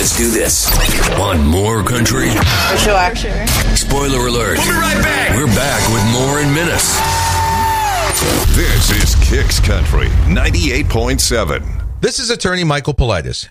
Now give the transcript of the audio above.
Let's do this. Want more country? For sure. Spoiler alert. We'll be right back. We're back with more in minutes. This is Kicks Country 98.7. This is attorney Michael Politis.